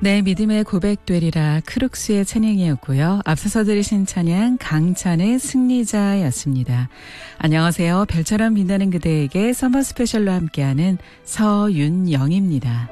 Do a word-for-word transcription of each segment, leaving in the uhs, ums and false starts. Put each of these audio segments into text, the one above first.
네, 믿음의 고백되리라 크룩스의 찬양이었고요. 앞서서 들으신 찬양 강찬의 승리자였습니다. 안녕하세요. 별처럼 빛나는 그대에게 서머 스페셜로 함께하는 서윤영입니다.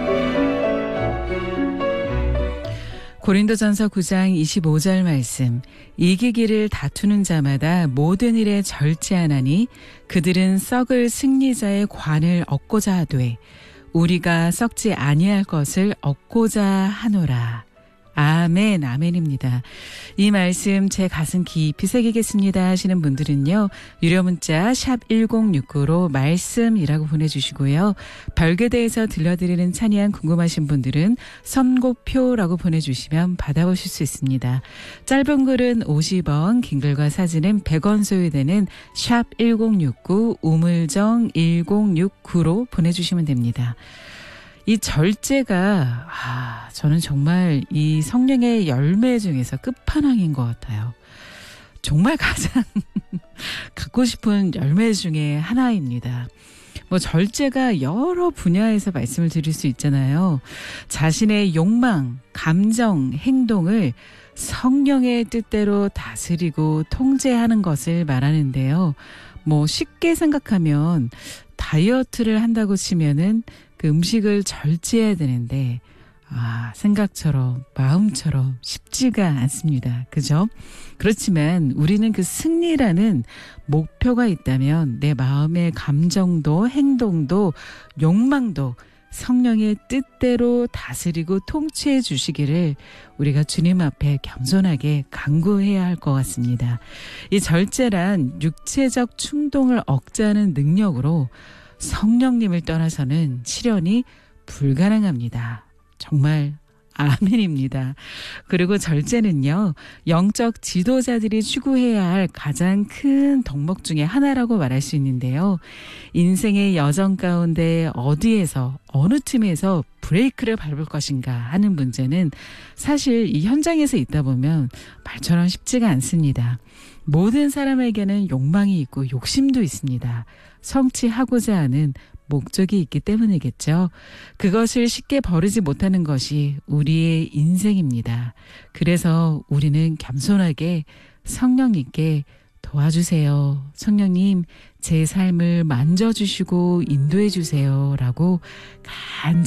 고린도전서 구 장 이십오 절 말씀. 이기기를 다투는 자마다 모든 일에 절제하나니 그들은 썩을 승리자의 관을 얻고자 하되 우리가 썩지 아니할 것을 얻고자 하노라. 아멘, 아멘입니다. 이 말씀 제 가슴 깊이 새기겠습니다 하시는 분들은요. 유료 문자 샵 일공육구로 말씀이라고 보내주시고요. 별개대에서 들려드리는 찬양 궁금하신 분들은 선곡표라고 보내주시면 받아보실 수 있습니다. 짧은 글은 오십 원, 긴 글과 사진은 백 원 소요되는 샵 일공육구 우물정 일공육구로 보내주시면 됩니다. 이 절제가 아, 저는 정말 이 성령의 열매 중에서 끝판왕인 것 같아요. 정말 가장 갖고 싶은 열매 중에 하나입니다. 뭐 절제가 여러 분야에서 말씀을 드릴 수 있잖아요. 자신의 욕망, 감정, 행동을 성령의 뜻대로 다스리고 통제하는 것을 말하는데요. 뭐 쉽게 생각하면 다이어트를 한다고 치면은 그 음식을 절제해야 되는데 아, 생각처럼 마음처럼 쉽지가 않습니다. 그죠? 그렇지만 우리는 그 승리라는 목표가 있다면 내 마음의 감정도 행동도 욕망도 성령의 뜻대로 다스리고 통치해 주시기를 우리가 주님 앞에 겸손하게 간구해야 할 것 같습니다. 이 절제란 육체적 충동을 억제하는 능력으로 성령님을 떠나서는 실현이 불가능합니다. 정말 아멘입니다. 그리고 절제는요, 영적 지도자들이 추구해야 할 가장 큰 덕목 중에 하나라고 말할 수 있는데요. 인생의 여정 가운데 어디에서, 어느 틈에서 브레이크를 밟을 것인가 하는 문제는 사실 이 현장에서 있다 보면 말처럼 쉽지가 않습니다. 모든 사람에게는 욕망이 있고 욕심도 있습니다. 성취하고자 하는 목적이 있기 때문이겠죠. 그것을 쉽게 버리지 못하는 것이 우리의 인생입니다. 그래서 우리는 겸손하게 성령님께 도와주세요. 성령님, 제 삶을 만져주시고 인도해 주세요. 라고 간절히